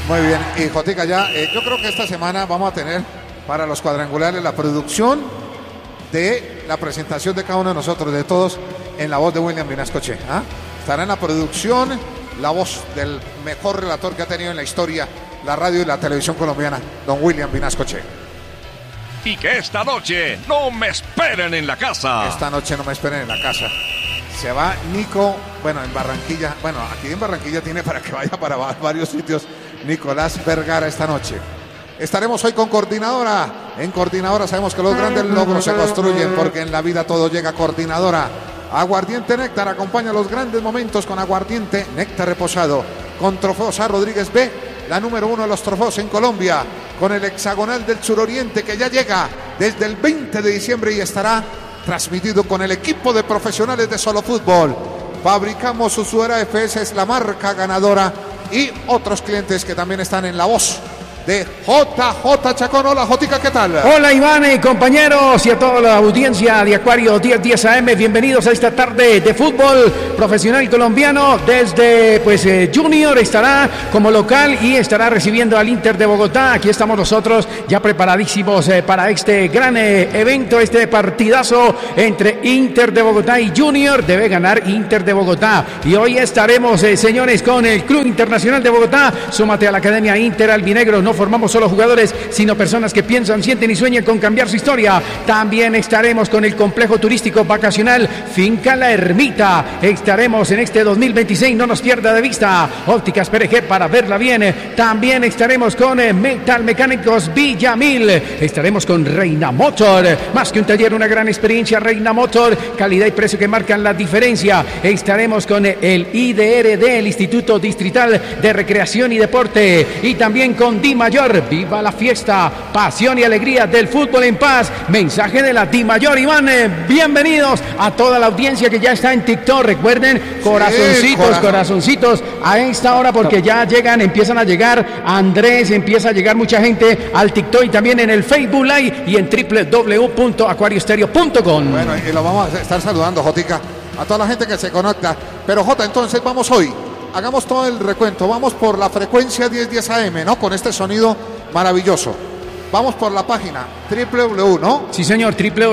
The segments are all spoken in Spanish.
Muy bien, y Jotica ya, yo creo que esta semana vamos a tener para los cuadrangulares la producción de la presentación de cada uno de nosotros, de todos, en la voz de William Vinascoche. ¿Ah? Estará en la producción la voz del mejor relator que ha tenido en la historia la radio y la televisión colombiana, don William Vinascoche. Y que esta noche no me esperen en la casa. Esta noche no me esperen en la casa. Se va Nico, bueno, en Barranquilla, bueno, aquí en Barranquilla tiene para que vaya para varios sitios Nicolás Vergara esta noche. Estaremos hoy con Coordinadora. En Coordinadora sabemos que los grandes logros se construyen porque en la vida todo llega a Coordinadora. Aguardiente Néctar acompaña los grandes momentos con Aguardiente Néctar reposado. Con Trofeos A. Rodríguez B, la número 1 de los trofeos en Colombia. Con el hexagonal del suroriente que ya llega desde el 20 de diciembre y estará transmitido con el equipo de profesionales de Solo Fútbol. Fabricamos Usuera FS, es la marca ganadora. Y otros clientes que también están en la voz de JJ Chacón. Hola, Jotica, ¿qué tal? Hola, Iván y compañeros y a toda la audiencia de Acuario 1010 AM. Bienvenidos a esta tarde de fútbol profesional colombiano. Desde Junior estará como local y estará recibiendo al Inter de Bogotá. Aquí estamos nosotros ya preparadísimos para este gran evento, este partidazo entre Inter de Bogotá y Junior. Debe ganar Inter de Bogotá. Y hoy estaremos, señores, con el Club Internacional de Bogotá. Súmate a la Academia Inter Albinegro. No formamos solo jugadores, sino personas que piensan, sienten y sueñan con cambiar su historia. También estaremos con el complejo turístico vacacional Finca La Ermita. Estaremos en este 2026, no nos pierda de vista. Ópticas PRG para verla bien. También estaremos con Metal Mecánicos Villamil. Estaremos con Reina Motor. Más que un taller, una gran experiencia. Reina Motor, calidad y precio que marcan la diferencia. Estaremos con el IDRD, el Instituto Distrital de Recreación y Deporte. Y también con Di Mayor, viva la fiesta, pasión y alegría del fútbol en paz. Mensaje de la Di Mayor, Iván. Bienvenidos a toda la audiencia que ya está en TikTok. Recuerden, corazoncitos a esta hora porque ya llegan, empiezan a llegar. Andrés, empieza a llegar mucha gente al TikTok y también en el Facebook Live y en www.acuariostereo.com. Bueno, y lo vamos a estar saludando, Jotica, a toda la gente que se conecta. Pero Jota, entonces vamos hoy. Hagamos todo el recuento, vamos por la frecuencia 1010 AM, ¿no? Con este sonido maravilloso. Vamos por la página www, ¿no? Sí, señor,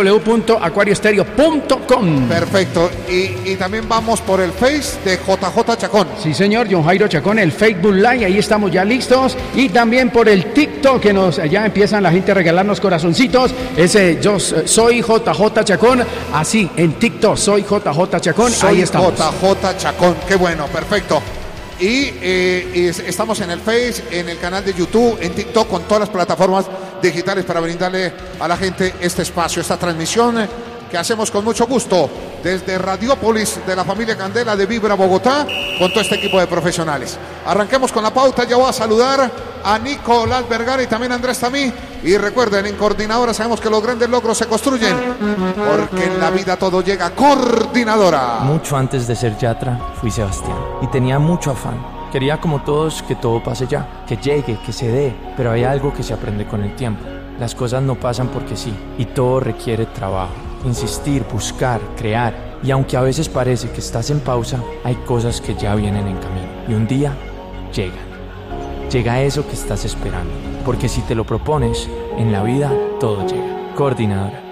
www.acuariostereo.com. Perfecto, y también vamos por el Face de JJ Chacón. Sí, señor, John Jairo Chacón, el Facebook Live, ahí estamos ya listos. Y también por el TikTok, que ya empiezan la gente a regalarnos corazoncitos. Ese yo soy JJ Chacón, así, en TikTok, soy JJ Chacón, ahí estamos. JJ Chacón, qué bueno, perfecto. Y estamos en el Face, en el canal de YouTube, en TikTok, con todas las plataformas digitales para brindarle a la gente este espacio, esta transmisión que hacemos con mucho gusto desde Radiópolis de la familia Candela de Vibra Bogotá con todo este equipo de profesionales. Arranquemos con la pauta, ya voy a saludar a Nicolás Vergara y también a Andrés Tamí. Y recuerden, en Coordinadora sabemos que los grandes logros se construyen porque en la vida todo llega a Coordinadora. Mucho antes de ser Yatra, fui Sebastián y tenía mucho afán. Quería como todos que todo pase ya, que llegue, que se dé, pero hay algo que se aprende con el tiempo. Las cosas no pasan porque sí, y todo requiere trabajo, insistir, buscar, crear. Y aunque a veces parece que estás en pausa, hay cosas que ya vienen en camino. Y un día llegan. Llega eso que estás esperando, porque si te lo propones, en la vida todo llega. Coordinadora.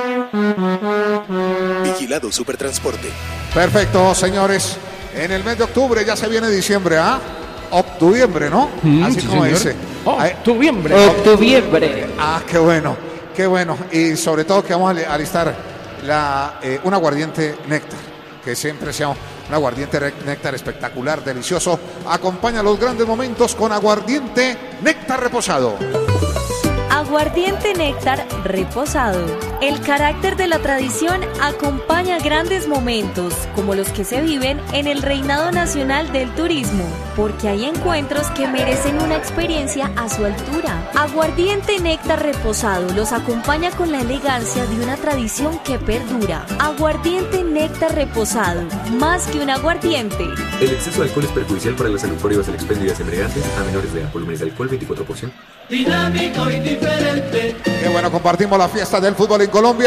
Vigilado Supertransporte. Perfecto, señores. En el mes de octubre ya se viene diciembre, ¿ah? Octubiembre, ¿no? Así sí, como señor. dice. Octubiembre. Ah, qué bueno, qué bueno. Y sobre todo que vamos a alistar un aguardiente néctar, que siempre sea un aguardiente néctar espectacular, delicioso. Acompaña los grandes momentos con aguardiente néctar reposado. Aguardiente Néctar reposado. El carácter de la tradición acompaña grandes momentos, como los que se viven en el Reinado Nacional del Turismo, porque hay encuentros que merecen una experiencia a su altura. Aguardiente Néctar reposado los acompaña con la elegancia de una tradición que perdura. Aguardiente Néctar reposado, más que un aguardiente. El exceso de alcohol es perjudicial para la salud. Prohíbas el expendio de embriagantes a menores de edad. Volúmenes de alcohol 24%. Dinámico y diferente. Qué bueno, compartimos la fiesta del fútbol en Colombia.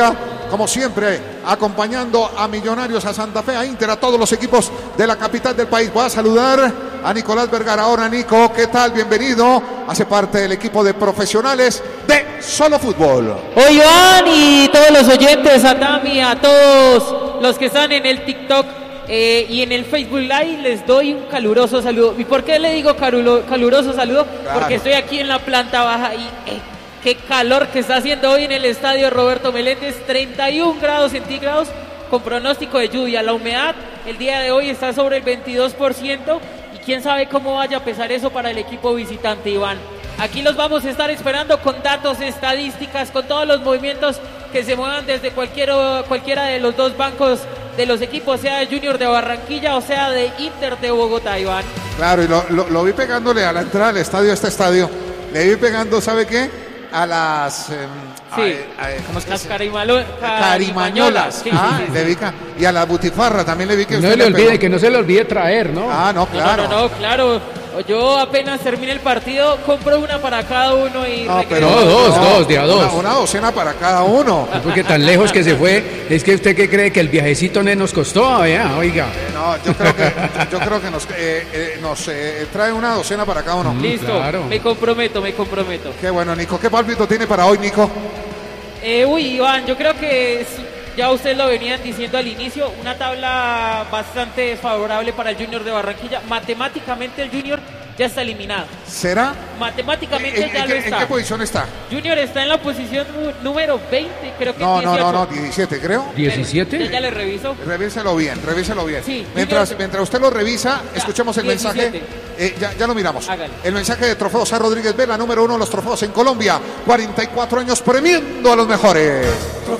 como siempre, acompañando a Millonarios, a Santa Fe, a Inter, a todos los equipos de la capital del país. Voy a saludar a Nicolás Vergara. Ahora, Nico, ¿qué tal? Bienvenido. Hace parte del equipo de profesionales de Solo Fútbol. Hoy Iván y todos los oyentes, a Tami, a todos los que están en el TikTok y en el Facebook Live, les doy un caluroso saludo. ¿Y por qué le digo caluroso saludo? Claro. Porque estoy aquí en la planta baja y qué calor que está haciendo hoy en el estadio Roberto Meléndez, 31 grados centígrados con pronóstico de lluvia. La humedad el día de hoy está sobre el 22% y quién sabe cómo vaya a pesar eso para el equipo visitante, Iván. Aquí los vamos a estar esperando con datos, estadísticas, con todos los movimientos que se muevan desde cualquiera de los dos bancos de los equipos, sea de Junior de Barranquilla o sea de Inter de Bogotá, Iván. Claro, y lo vi pegándole a la entrada del estadio, este estadio. Le vi pegando, ¿sabe qué? A las... sí, ¿cómo es que las se carimañolas. Sí, sí. le vi y a la butifarra también le vi que No usted le olvide, pegó. que no se le olvide traer, ¿no? Ah, no, claro. No, claro. Yo apenas termine el partido, compro una para cada uno y... No, regreso. pero dos, de a dos. Una docena para cada uno. Porque tan lejos que se fue, es que usted qué cree que el viajecito nos costó, vea, oiga. No, yo creo que nos trae una docena para cada uno. Listo, claro. me comprometo. Qué bueno, Nico. ¿Qué pálpito tiene para hoy, Nico? Iván, yo creo que ya ustedes lo venían diciendo al inicio, una tabla bastante desfavorable para el Junior de Barranquilla. Matemáticamente el Junior ya está eliminado. ¿Será? Matemáticamente ya lo está. ¿En qué posición está? Junior está en la posición número 20, creo que 18. No, 17 creo. ¿17? Ya le reviso. Revíselo bien. Sí, mientras usted lo revisa, Ya, escuchemos el 17. mensaje. Ya lo miramos. Hágale. El mensaje de Trofeos A. Rodríguez Vela, número 1 de los trofeos en Colombia. 44 años premiando a los mejores.